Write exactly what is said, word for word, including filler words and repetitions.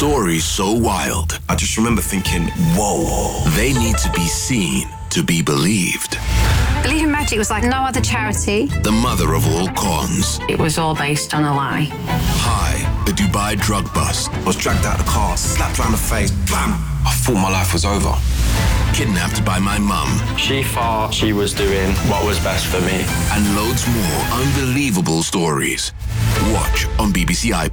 stories so wild, I just remember thinking, whoa. they need to be seen to be believed. Believe in Magic was like no other charity. The mother of all cons. It was all based on a lie. Hi, the Dubai drug bust. I was dragged out of the car, slapped round the face, bam! I thought my life was over. Kidnapped by my mum. She thought she was doing what was best for me. And loads more unbelievable stories. Watch on B B C iPlayer.